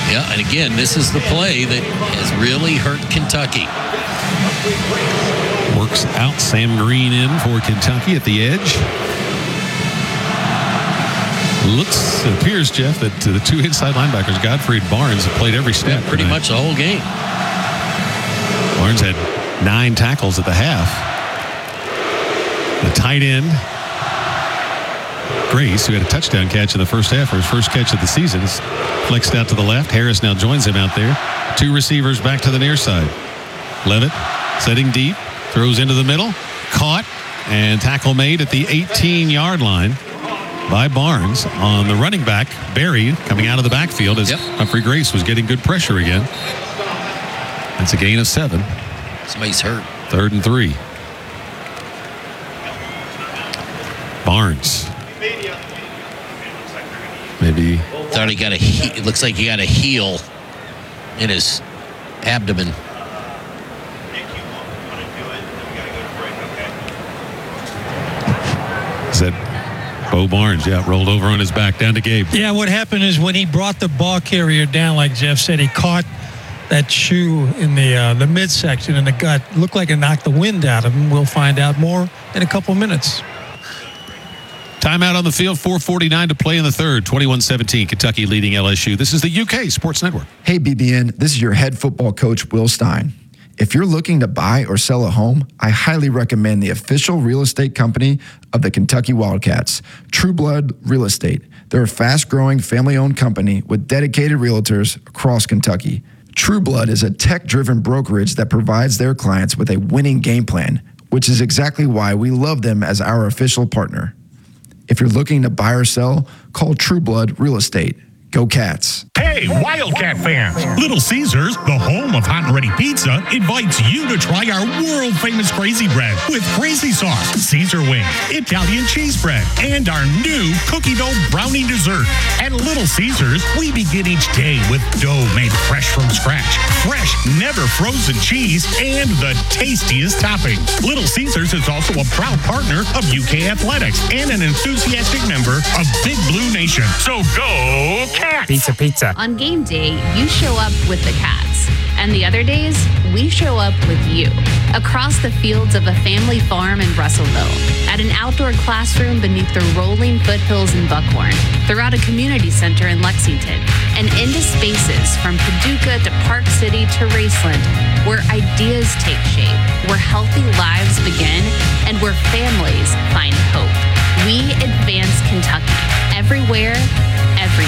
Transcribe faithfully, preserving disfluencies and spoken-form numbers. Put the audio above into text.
Yeah, and again, this is the play that has really hurt Kentucky. Works out Sam Green in for Kentucky at the edge. Looks, it appears, Jeff, that the two inside linebackers, Godfrey and Barnes, have played every step. Yeah, pretty tonight. much the whole game. Barnes had nine tackles at the half. The tight end, Grace, who had a touchdown catch in the first half for his first catch of the season, is flexed out to the left. Harris now joins him out there. Two receivers back to the near side. Levitt setting deep, throws into the middle, caught, and tackle made at the eighteen-yard line by Barnes on the running back, Barry, coming out of the backfield as yep. Humphrey Grace was getting good pressure again. That's a gain of seven. Somebody's hurt. Third and three. Barnes. Maybe. Thought he got a he- it looks like he got a heel in his abdomen. Is that Bo Barnes? Yeah, rolled over on his back down to Gabe. Yeah, what happened is when he brought the ball carrier down, like Jeff said, he caught that shoe in the uh, the midsection and the gut. Looked like it knocked the wind out of him. We'll find out more in a couple minutes. Timeout on the field, four forty-nine to play in the third. twenty-one seventeen, Kentucky leading L S U. This is the U K Sports Network. Hey, B B N, this is your head football coach, Will Stein. If you're looking to buy or sell a home, I highly recommend the official real estate company of the Kentucky Wildcats, True Blood Real Estate. They're a fast-growing, family-owned company with dedicated realtors across Kentucky. True Blood is a tech-driven brokerage that provides their clients with a winning game plan, which is exactly why we love them as our official partner. If you're looking to buy or sell, call True Blood Real Estate. Go Cats. Hey, Wildcat fans! Little Caesars, the home of hot and ready pizza, invites you to try our world-famous Crazy Bread with crazy sauce, Caesar wings, Italian cheese bread, and our new cookie dough brownie dessert. At Little Caesars, we begin each day with dough made fresh from scratch, fresh, never frozen cheese, and the tastiest toppings. Little Caesars is also a proud partner of U K Athletics and an enthusiastic member of Big Blue Nation. So go Cats! Pizza, pizza. On game day, you show up with the Cats. And the other days, we show up with you. Across the fields of a family farm in Russellville, at an outdoor classroom beneath the rolling foothills in Buckhorn, throughout a community center in Lexington, and into spaces from Paducah to Park City to Raceland, where ideas take shape, where healthy lives begin, and where families find hope. We advance Kentucky everywhere, every